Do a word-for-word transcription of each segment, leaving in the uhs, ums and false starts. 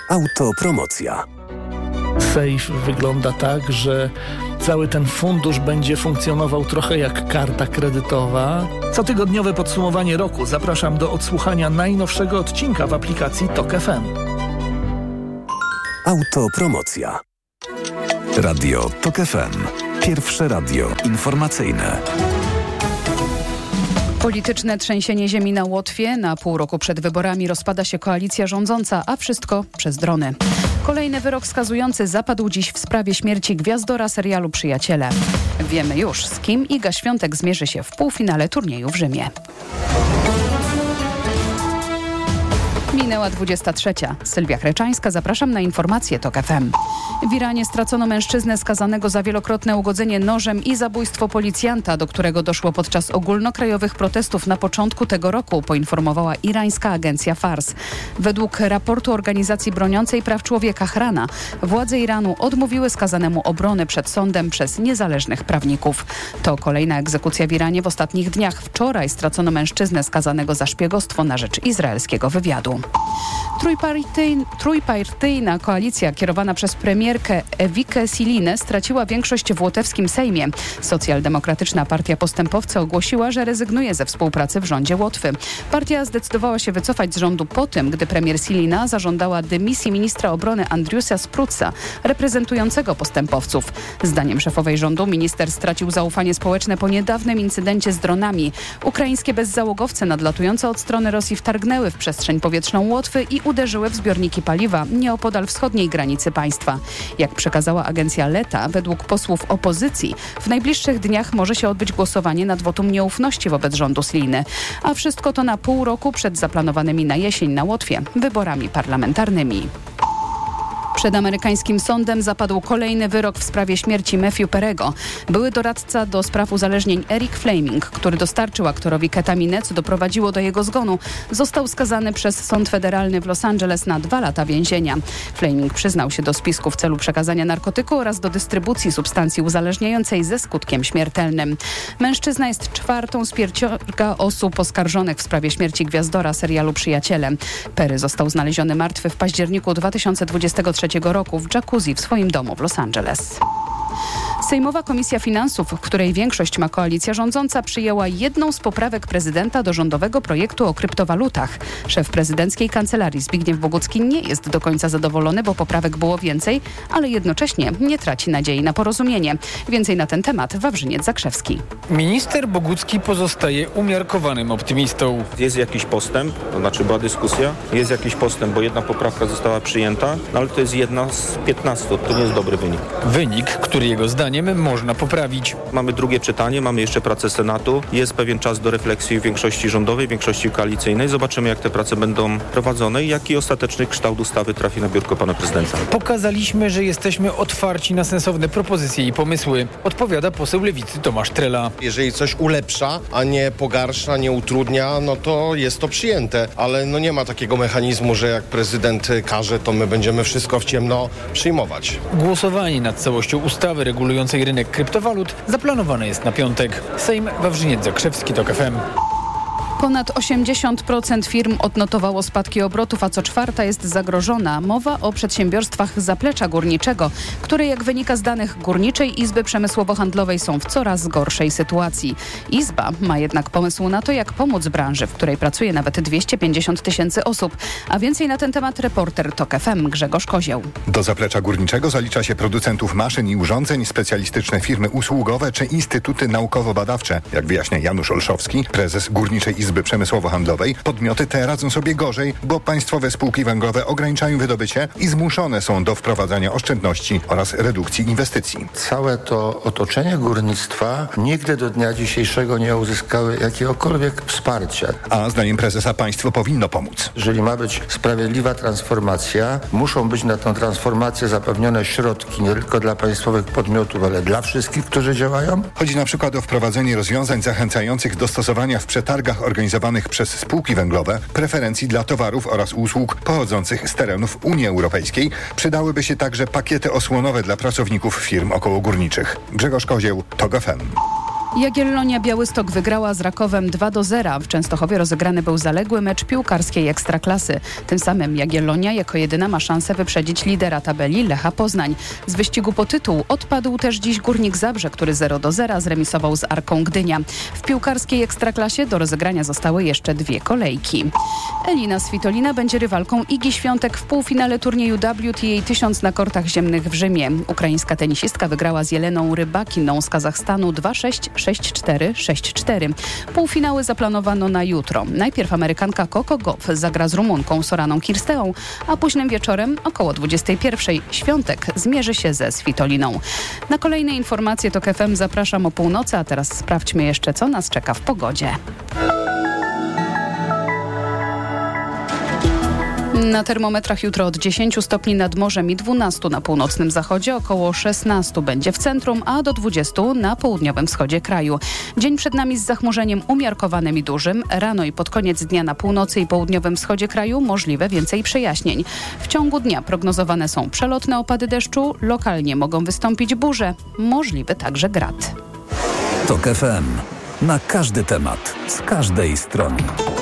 Autopromocja. Sejf wygląda tak, że cały ten fundusz będzie funkcjonował trochę jak karta kredytowa. Cotygodniowe podsumowanie roku. Zapraszam do odsłuchania najnowszego odcinka w aplikacji Tok F M. Autopromocja. Radio Tok F M. Pierwsze radio informacyjne. Polityczne trzęsienie ziemi na Łotwie. Na pół roku przed wyborami rozpada się koalicja rządząca, a wszystko przez drony. Kolejny wyrok skazujący zapadł dziś w sprawie śmierci gwiazdora serialu Przyjaciele. Wiemy już, z kim Iga Świątek zmierzy się w półfinale turnieju w Rzymie. Minęła dwudziesta trzecia. Sylwia Chreczańska, zapraszam na informacje Tok F M. W Iranie stracono mężczyznę skazanego za wielokrotne ugodzenie nożem i zabójstwo policjanta, do którego doszło podczas ogólnokrajowych protestów na początku tego roku, poinformowała irańska agencja Fars. Według raportu organizacji broniącej praw człowieka Hrana, władze Iranu odmówiły skazanemu obrony przed sądem przez niezależnych prawników. To kolejna egzekucja w Iranie w ostatnich dniach. Wczoraj stracono mężczyznę skazanego za szpiegostwo na rzecz izraelskiego wywiadu. Trójpartyjna, trójpartyjna koalicja kierowana przez premierkę Ewikę Silinę straciła większość w łotewskim Sejmie. Socjaldemokratyczna Partia Postępowcy ogłosiła, że rezygnuje ze współpracy w rządzie Łotwy. Partia zdecydowała się wycofać z rządu po tym, gdy premier Silina zażądała dymisji ministra obrony Andriusa Sprutsa, reprezentującego Postępowców. Zdaniem szefowej rządu minister stracił zaufanie społeczne po niedawnym incydencie z dronami. Ukraińskie bezzałogowce nadlatujące od strony Rosji wtargnęły w przestrzeń powietrzną Łotwy i uderzyły w zbiorniki paliwa nieopodal wschodniej granicy państwa. Jak przekazała agencja Leta, według posłów opozycji w najbliższych dniach może się odbyć głosowanie nad wotum nieufności wobec rządu Siliny. A wszystko to na pół roku przed zaplanowanymi na jesień na Łotwie wyborami parlamentarnymi. Przed amerykańskim sądem zapadł kolejny wyrok w sprawie śmierci Matthew Perry'ego. Były doradca do spraw uzależnień Eric Fleming, który dostarczył aktorowi ketaminę, co doprowadziło do jego zgonu, został skazany przez sąd federalny w Los Angeles na dwa lata więzienia. Fleming przyznał się do spisku w celu przekazania narkotyku oraz do dystrybucji substancji uzależniającej ze skutkiem śmiertelnym. Mężczyzna jest czwartą z pięciorga osób oskarżonych w sprawie śmierci gwiazdora serialu Przyjaciele. Perry został znaleziony martwy w październiku dwa tysiące dwudziestego trzeciego roku w jacuzzi w swoim domu w Los Angeles. Sejmowa Komisja Finansów, w której większość ma koalicja rządząca, przyjęła jedną z poprawek prezydenta do rządowego projektu o kryptowalutach. Szef prezydenckiej kancelarii Zbigniew Bogucki nie jest do końca zadowolony, bo poprawek było więcej, ale jednocześnie nie traci nadziei na porozumienie. Więcej na ten temat Wawrzyniec Zakrzewski. Minister Bogucki pozostaje umiarkowanym optymistą. Jest jakiś postęp, to znaczy była dyskusja, jest jakiś postęp, bo jedna poprawka została przyjęta, no ale to jest jedna z piętnastu, to nie jest dobry wynik. Wynik, który jego zdaniem można poprawić. Mamy drugie czytanie, mamy jeszcze pracę Senatu, jest pewien czas do refleksji w większości rządowej, w większości koalicyjnej. Zobaczymy, jak te prace będą prowadzone i jaki ostateczny kształt ustawy trafi na biurko pana prezydenta. Pokazaliśmy, że jesteśmy otwarci na sensowne propozycje i pomysły, odpowiada poseł Lewicy Tomasz Trela. Jeżeli coś ulepsza, a nie pogarsza, nie utrudnia, no to jest to przyjęte, ale no nie ma takiego mechanizmu, że jak prezydent każe, to my będziemy wszystko w ciemno przyjmować. Głosowanie nad całością ustawy regulującej rynek kryptowalut zaplanowane jest na piątek. Sejm, Wawrzyniec Zakrzewski, Tok F M. Ponad osiemdziesiąt procent firm odnotowało spadki obrotów, a co czwarta jest zagrożona. Mowa o przedsiębiorstwach zaplecza górniczego, które jak wynika z danych Górniczej Izby Przemysłowo-Handlowej są w coraz gorszej sytuacji. Izba ma jednak pomysł na to, jak pomóc branży, w której pracuje nawet dwieście pięćdziesiąt tysięcy osób. A więcej na ten temat reporter Tok F M Grzegorz Kozieł. Do zaplecza górniczego zalicza się producentów maszyn i urządzeń, specjalistyczne firmy usługowe czy instytuty naukowo-badawcze. Jak wyjaśnia Janusz Olszowski, prezes Górniczej Izby Przemysłowo-Handlowej, podmioty te radzą sobie gorzej, bo państwowe spółki węglowe ograniczają wydobycie i zmuszone są do wprowadzania oszczędności oraz redukcji inwestycji. Całe to otoczenie górnictwa nigdy do dnia dzisiejszego nie uzyskały jakiegokolwiek wsparcia. A zdaniem prezesa państwo powinno pomóc. Jeżeli ma być sprawiedliwa transformacja, muszą być na tę transformację zapewnione środki nie tylko dla państwowych podmiotów, ale dla wszystkich, którzy działają. Chodzi na przykład o wprowadzenie rozwiązań zachęcających do stosowania w przetargach organizacyjnych organizowanych przez spółki węglowe preferencji dla towarów oraz usług pochodzących z terenów Unii Europejskiej. Przydałyby się także pakiety osłonowe dla pracowników firm okołogórniczych. Grzegorz Kozieł, Tok F M. Jagiellonia Białystok wygrała z Rakowem dwa do zera. W Częstochowie rozegrany był zaległy mecz piłkarskiej Ekstraklasy. Tym samym Jagiellonia jako jedyna ma szansę wyprzedzić lidera tabeli Lecha Poznań. Z wyścigu po tytuł odpadł też dziś Górnik Zabrze, który zero do zera zremisował z Arką Gdynia. W piłkarskiej Ekstraklasie do rozegrania zostały jeszcze dwie kolejki. Elina Svitolina będzie rywalką Igi Świątek w półfinale turnieju W T A tysiąc na kortach ziemnych w Rzymie. Ukraińska tenisistka wygrała z Jeleną Rybakiną z Kazachstanu dwa sześć, sześć cztery, sześć cztery. Półfinały zaplanowano na jutro. Najpierw Amerykanka Coco Gauff zagra z Rumunką Soraną Kirsteą, a późnym wieczorem około dwudziestej pierwszej Świątek zmierzy się ze Svitoliną. Na kolejne informacje TOK F M zapraszam o północy, a teraz sprawdźmy jeszcze, co nas czeka w pogodzie. Na termometrach jutro od dziesięciu stopni nad morzem i dwunastu na północnym zachodzie, około szesnastu będzie w centrum, a do dwudziestu na południowym wschodzie kraju. Dzień przed nami z zachmurzeniem umiarkowanym i dużym. Rano i pod koniec dnia na północy i południowym wschodzie kraju możliwe więcej przejaśnień. W ciągu dnia prognozowane są przelotne opady deszczu, lokalnie mogą wystąpić burze, możliwy także grad. TOK F M. Na każdy temat, z każdej strony.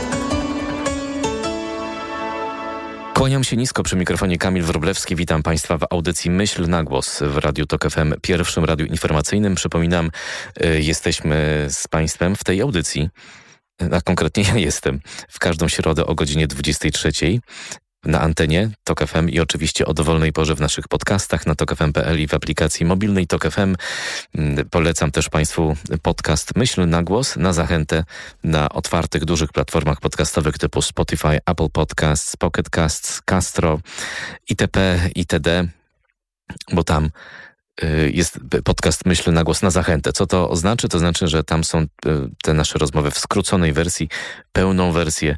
Kłaniam się nisko, przy mikrofonie Kamil Wróblewski. Witam Państwa w audycji Myśl na głos w Radiu TOK F M, pierwszym radiu informacyjnym. Przypominam, y, jesteśmy z Państwem w tej audycji, a konkretnie ja jestem, w każdą środę o godzinie dwudziestej trzeciej na antenie TOK F M i oczywiście o dowolnej porze w naszych podcastach na tok f m kropka p l i w aplikacji mobilnej TOK F M. Polecam też Państwu podcast Myśl na głos na zachętę na otwartych, dużych platformach podcastowych typu Spotify, Apple Podcasts, Pocket Casts, Castro, itp., itd., bo tam jest podcast Myśl na głos na zachętę. Co to oznacza? To znaczy, że tam są te nasze rozmowy w skróconej wersji, pełną wersję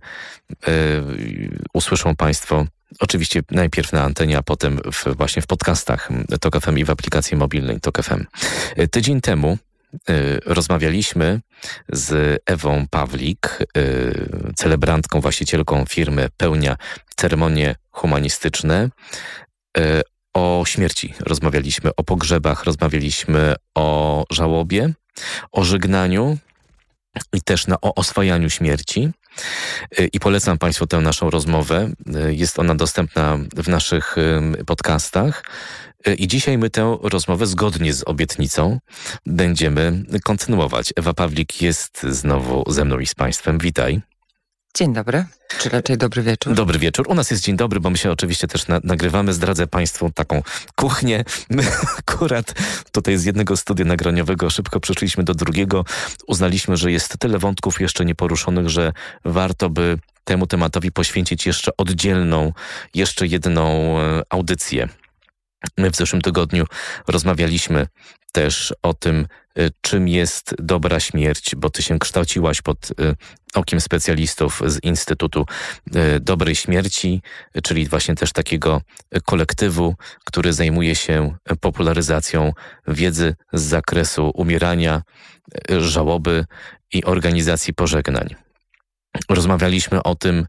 yy, usłyszą Państwo oczywiście najpierw na antenie, a potem w, właśnie w podcastach TOK F M i w aplikacji mobilnej TOK F M. Tydzień temu yy, rozmawialiśmy z Ewą Pawlik, yy, celebrantką, właścicielką firmy Pełnia Ceremonie Humanistyczne, yy, o śmierci rozmawialiśmy, o pogrzebach, rozmawialiśmy o żałobie, o żegnaniu i też na, o oswajaniu śmierci. I polecam Państwu tę naszą rozmowę. Jest ona dostępna w naszych podcastach. I dzisiaj my tę rozmowę zgodnie z obietnicą będziemy kontynuować. Ewa Pawlik jest znowu ze mną i z Państwem. Witaj. Dzień dobry, czy raczej dobry wieczór. Dobry wieczór. U nas jest dzień dobry, bo my się oczywiście też na, nagrywamy. Zdradzę Państwu taką kuchnię. My akurat tutaj z jednego studia nagraniowego szybko przeszliśmy do drugiego. Uznaliśmy, że jest tyle wątków jeszcze nieporuszonych, że warto by temu tematowi poświęcić jeszcze oddzielną, jeszcze jedną audycję. My w zeszłym tygodniu rozmawialiśmy też o tym, czym jest dobra śmierć, bo ty się kształciłaś pod okiem specjalistów z Instytutu Dobrej Śmierci, czyli właśnie też takiego kolektywu, który zajmuje się popularyzacją wiedzy z zakresu umierania, żałoby i organizacji pożegnań. Rozmawialiśmy o tym,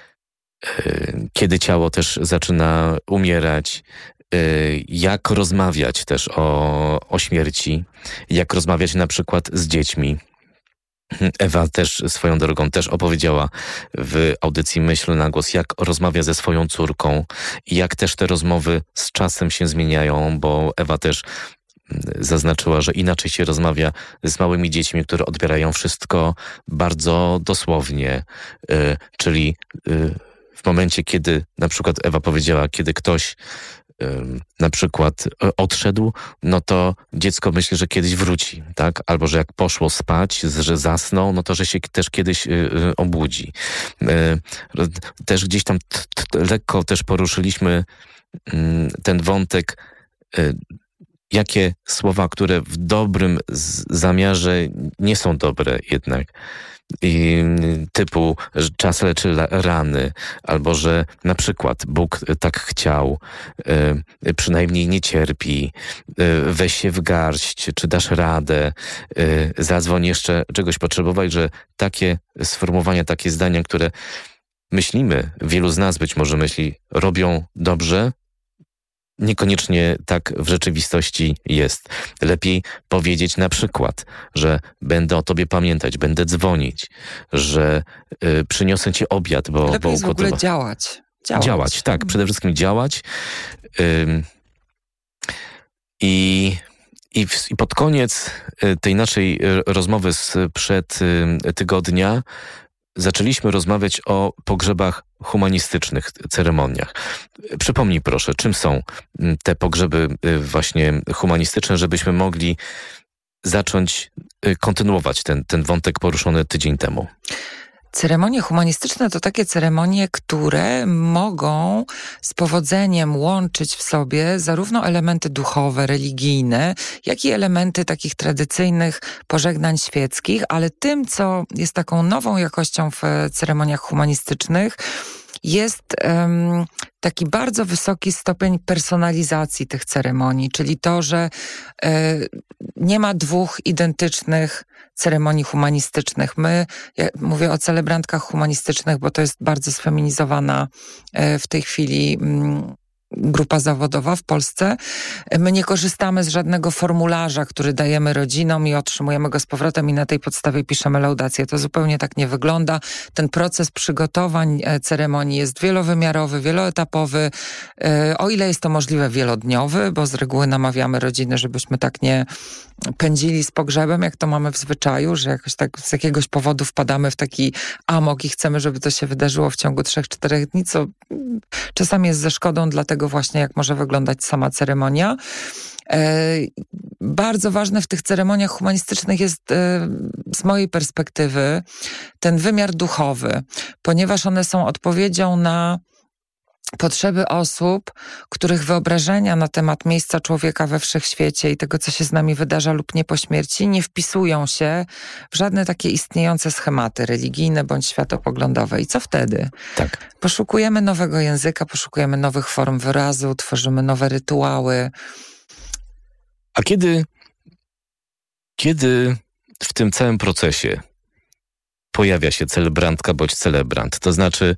kiedy ciało też zaczyna umierać, jak rozmawiać też o, o śmierci, jak rozmawiać na przykład z dziećmi. Ewa też swoją drogą też opowiedziała w audycji Myśl na głos, jak rozmawia ze swoją córką i jak też te rozmowy z czasem się zmieniają, bo Ewa też zaznaczyła, że inaczej się rozmawia z małymi dziećmi, które odbierają wszystko bardzo dosłownie, yy, czyli yy, w momencie, kiedy na przykład Ewa powiedziała, kiedy ktoś na przykład odszedł, no to dziecko myśli, że kiedyś wróci, tak? Albo że jak poszło spać, że zasnął, no to że się też kiedyś obudzi. Też gdzieś tam t- t- lekko też poruszyliśmy ten wątek, jakie słowa, które w dobrym zamiarze nie są dobre jednak. I typu, że czas leczy rany, albo że na przykład Bóg tak chciał, y, przynajmniej nie cierpi, y, weź się w garść, czy dasz radę, y, zadzwoń jeszcze czegoś potrzebować, że takie sformułowania, takie zdania, które myślimy, wielu z nas być może myśli, robią dobrze, niekoniecznie tak w rzeczywistości jest. Lepiej powiedzieć na przykład, że będę o tobie pamiętać, będę dzwonić, że y, przyniosę ci obiad, bo... Lepiej bo jest w ogóle ugotowa- działać. Działać, działać tak. Przede wszystkim działać. Ym, i, i, w, I pod koniec y, tej naszej y, rozmowy sprzed y, tygodnia zaczęliśmy rozmawiać o pogrzebach humanistycznych, ceremoniach. Przypomnij proszę, czym są te pogrzeby właśnie humanistyczne, żebyśmy mogli zacząć kontynuować ten, ten wątek poruszony tydzień temu. Ceremonie humanistyczne to takie ceremonie, które mogą z powodzeniem łączyć w sobie zarówno elementy duchowe, religijne, jak i elementy takich tradycyjnych pożegnań świeckich, ale tym, co jest taką nową jakością w ceremoniach humanistycznych, jest um, taki bardzo wysoki stopień personalizacji tych ceremonii, czyli to, że e, nie ma dwóch identycznych ceremonii humanistycznych. My, ja mówię o celebrantkach humanistycznych, bo to jest bardzo sfeminizowana e, w tej chwili mm, grupa zawodowa w Polsce. My nie korzystamy z żadnego formularza, który dajemy rodzinom i otrzymujemy go z powrotem i na tej podstawie piszemy laudację. To zupełnie tak nie wygląda. Ten proces przygotowań ceremonii jest wielowymiarowy, wieloetapowy, o ile jest to możliwe wielodniowy, bo z reguły namawiamy rodziny, żebyśmy tak nie pędzili z pogrzebem, jak to mamy w zwyczaju, że jakoś tak z jakiegoś powodu wpadamy w taki amok i chcemy, żeby to się wydarzyło w ciągu trzech, czterech dni, co czasami jest ze szkodą dla tego właśnie, jak może wyglądać sama ceremonia. E, bardzo ważne w tych ceremoniach humanistycznych jest e, z mojej perspektywy ten wymiar duchowy, ponieważ one są odpowiedzią na potrzeby osób, których wyobrażenia na temat miejsca człowieka we wszechświecie i tego, co się z nami wydarza lub nie po śmierci, nie wpisują się w żadne takie istniejące schematy religijne bądź światopoglądowe. I co wtedy? Tak. Poszukujemy nowego języka, poszukujemy nowych form wyrazu, tworzymy nowe rytuały. A kiedy, kiedy w tym całym procesie pojawia się celebrantka bądź celebrant, to znaczy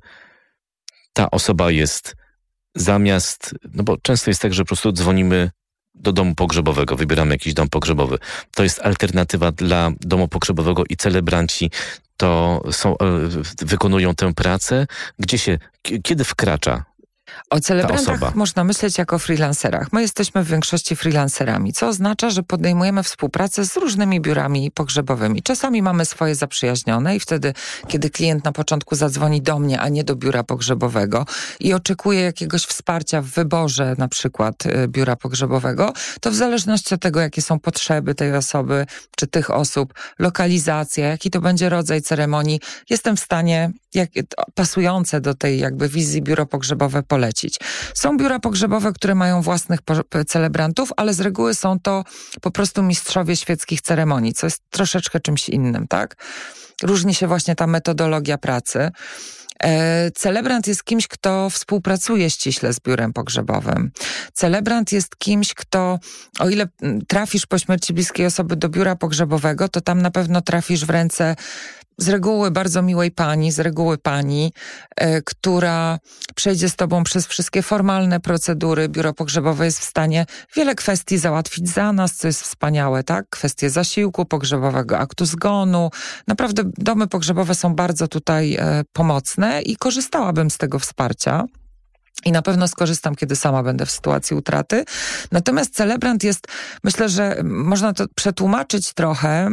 ta osoba jest zamiast, no bo często jest tak, że po prostu dzwonimy do domu pogrzebowego, wybieramy jakiś dom pogrzebowy. To jest alternatywa dla domu pogrzebowego i celebranci to są, wykonują tę pracę. Gdzie się, kiedy wkracza O celebrantach można myśleć jako o freelancerach. My jesteśmy w większości freelancerami, co oznacza, że podejmujemy współpracę z różnymi biurami pogrzebowymi. Czasami mamy swoje zaprzyjaźnione i wtedy, kiedy klient na początku zadzwoni do mnie, a nie do biura pogrzebowego i oczekuje jakiegoś wsparcia w wyborze na przykład biura pogrzebowego, to w zależności od tego, jakie są potrzeby tej osoby czy tych osób, lokalizacja, jaki to będzie rodzaj ceremonii, jestem w stanie jak, pasujące do tej jakby wizji biuro pogrzebowe polecić. Są biura pogrzebowe, które mają własnych po- celebrantów, ale z reguły są to po prostu mistrzowie świeckich ceremonii, co jest troszeczkę czymś innym, tak? Różni się właśnie ta metodologia pracy. E, celebrant jest kimś, kto współpracuje ściśle z biurem pogrzebowym. Celebrant jest kimś, kto, o ile trafisz po śmierci bliskiej osoby do biura pogrzebowego, to tam na pewno trafisz w ręce z reguły bardzo miłej pani, z reguły pani, e, która przejdzie z tobą przez wszystkie formalne procedury. Biuro pogrzebowe jest w stanie wiele kwestii załatwić za nas, co jest wspaniałe, tak? Kwestie zasiłku pogrzebowego, aktu zgonu. Naprawdę domy pogrzebowe są bardzo tutaj e, pomocne i korzystałabym z tego wsparcia. I na pewno skorzystam, kiedy sama będę w sytuacji utraty. Natomiast celebrant jest, myślę, że można to przetłumaczyć trochę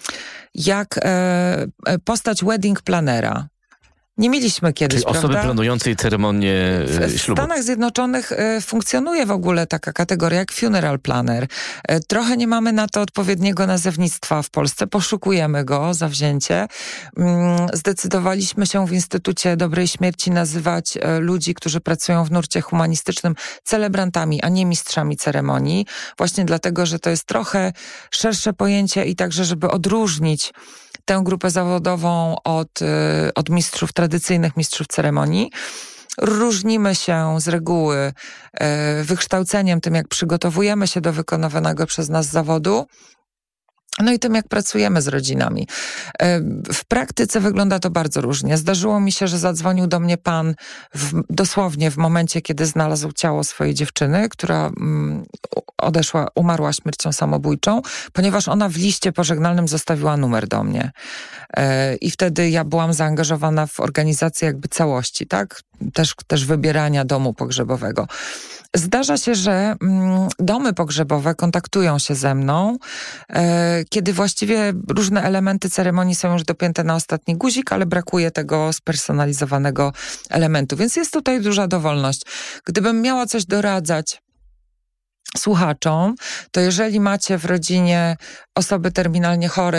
jak postać wedding planera. Nie mieliśmy kiedyś, Czyli osoby prawda? planującej ceremonię w, w ślubu. W Stanach Zjednoczonych y, funkcjonuje w ogóle taka kategoria jak funeral planner. Y, trochę nie mamy na to odpowiedniego nazewnictwa w Polsce. Poszukujemy go zawzięcie. Y, zdecydowaliśmy się w Instytucie Dobrej Śmierci nazywać y, ludzi, którzy pracują w nurcie humanistycznym celebrantami, a nie mistrzami ceremonii. Właśnie dlatego, że to jest trochę szersze pojęcie i także, żeby odróżnić tę grupę zawodową od, od mistrzów, tradycyjnych mistrzów ceremonii. Różnimy się z reguły wykształceniem, tym jak przygotowujemy się do wykonywanego przez nas zawodu, No i tym, jak pracujemy z rodzinami. W praktyce wygląda to bardzo różnie. Zdarzyło mi się, że zadzwonił do mnie pan w, dosłownie w momencie, kiedy znalazł ciało swojej dziewczyny, która mm, odeszła, umarła śmiercią samobójczą, ponieważ ona w liście pożegnalnym zostawiła numer do mnie. I wtedy ja byłam zaangażowana w organizację jakby całości, tak? Też, też wybierania domu pogrzebowego. Zdarza się, że mm, domy pogrzebowe kontaktują się ze mną, e, kiedy właściwie różne elementy ceremonii są już dopięte na ostatni guzik, ale brakuje tego spersonalizowanego elementu, więc jest tutaj duża dowolność. Gdybym miała coś doradzać słuchaczom, to jeżeli macie w rodzinie osoby terminalnie chore,